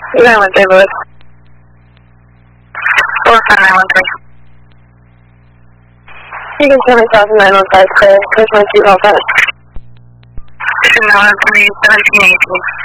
913 St. Louis. 45913. You can tell me 915 clear. There's my seatbelt on. 913, 1718.